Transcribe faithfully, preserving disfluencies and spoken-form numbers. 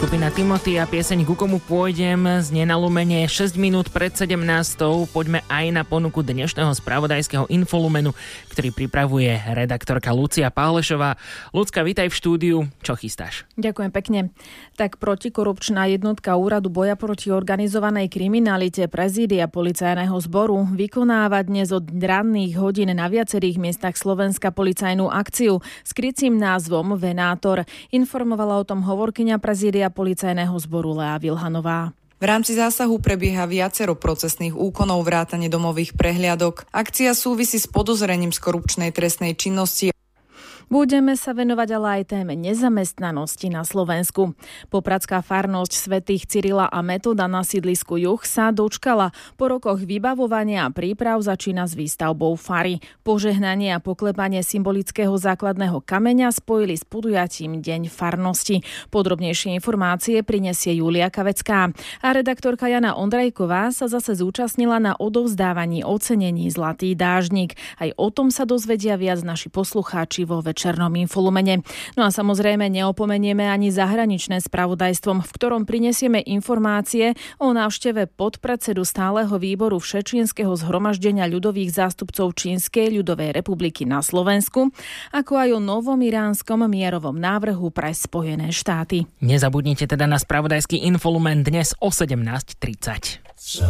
Skupina Timothy a pieseň Ku komu pôjdem z nenalúmenie šesť minút pred sedemnástou. Poďme aj na ponuku dnešného spravodajského infolumenu, ktorý pripravuje redaktorka Lucia Pálešová. Lucka, vítaj v štúdiu. Čo chystáš? Ďakujem pekne. Tak protikorupčná jednotka Úradu boja proti organizovanej kriminalite Prezídia policajného zboru vykonáva dnes od ranných hodín na viacerých miestach Slovenska policajnú akciu s krycím názvom Venátor. Informovala o tom hovorkyňa Prezídia policajného zboru Lea Vilhanová. V rámci zásahu prebieha viacero procesných úkonov vrátane domových prehliadok. Akcia súvisí s podozrením z korupčnej trestnej činnosti. Budeme sa venovať ale aj téme nezamestnanosti na Slovensku. Popradská farnosť svätých Cyrila a Metoda na sídlisku Juh sa dočkala. Po rokoch vybavovania a príprav začína s výstavbou fary. Požehnanie a poklepanie symbolického základného kameňa spojili s podujatím Deň farnosti. Podrobnejšie informácie prinesie Julia Kavecká. A redaktorka Jana Ondrejková sa zase zúčastnila na odovzdávaní ocenení Zlatý dážnik. Aj o tom sa dozvedia viac naši poslucháči vo večernom infolumene. No a samozrejme neopomenieme ani zahraničné spravodajstvom, v ktorom prinesieme informácie o návšteve podpredsedu stáleho výboru Všečínskeho zhromaždenia ľudových zástupcov Čínskej ľudovej republiky na Slovensku, ako aj o novom iránskom mierovom návrhu pre Spojené štáty. Nezabudnite teda na spravodajský infolumen dnes o sedemnásť tridsať.